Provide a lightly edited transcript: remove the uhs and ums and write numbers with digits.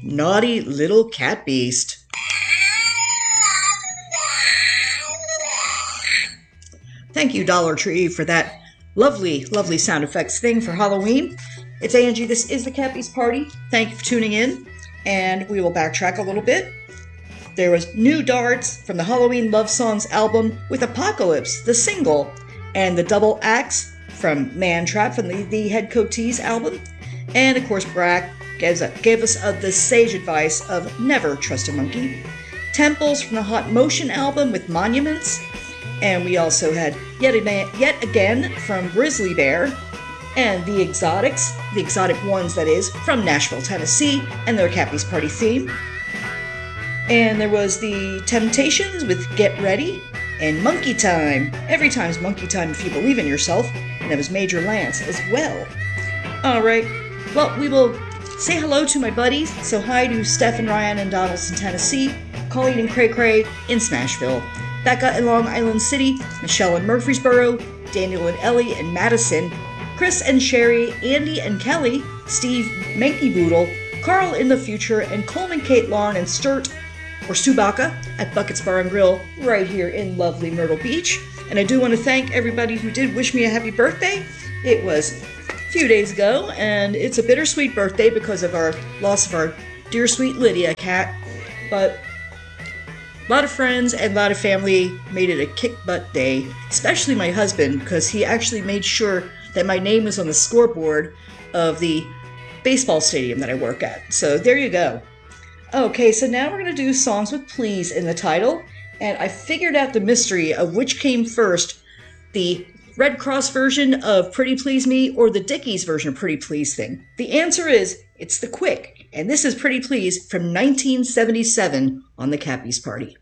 Naughty Little Cat Beast. Thank you, Dollar Tree, for that lovely, lovely sound effects thing for Halloween. It's Angie. This is the Cat Beast Party. Thank you for tuning in, and we will backtrack a little bit. There was new darts from the Halloween Love Songs album with Apocalypse, the single, and the double axe from Man Trap from the Head Coatees album. And of course, Brack gave us the sage advice of never trust a monkey. Temples from the Hot Motion album with Monuments. And we also had yet again from Grizzly Bear and the exotic ones, that is, from Nashville, Tennessee, and their Cat Beast Party theme. And there was the Temptations with Get Ready and Monkey Time. Every time's Monkey Time if you believe in yourself. And there was Major Lance as well. Alright, well, we will say hello to my buddies. So hi to Steph and Ryan in Donaldson, Tennessee, Colleen and Cray Cray in Smashville, Becca in Long Island City, Michelle in Murfreesboro, Daniel and Ellie in Madison, Chris and Sherry, Andy and Kelly, Steve Manky Boodle, Carl in the Future, and Coleman Kate Lawn and Sturt or Stubaka at Buckets Bar and Grill right here in lovely Myrtle Beach. And I do want to thank everybody who did wish me a happy birthday. It was a few days ago, and it's a bittersweet birthday because of our loss of our dear sweet Lydia cat. But a lot of friends and a lot of family made it a kick-butt day, especially my husband, because he actually made sure that my name was on the scoreboard of the baseball stadium that I work at. So there you go. Okay, so now we're going to do songs with please in the title, and I figured out the mystery of which came first, the Red Cross version of Pretty Please Me or the Dickies version of Pretty Please thing. The answer is, it's the Quick, and this is Pretty Please from 1977 on the Cat Beast Party.